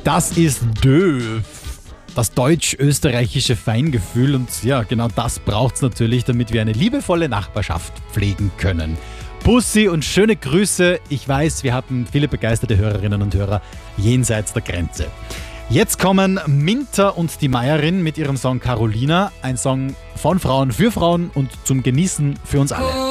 Das ist Döv. Das deutsch-österreichische Feingefühl. Und ja, genau das braucht es natürlich, damit wir eine liebevolle Nachbarschaft pflegen können. Bussi und schöne Grüße. Ich weiß, wir haben viele begeisterte Hörerinnen und Hörer jenseits der Grenze. Jetzt kommen Minter und die Meierin mit ihrem Song Carolina. Ein Song von Frauen für Frauen und zum Genießen für uns alle.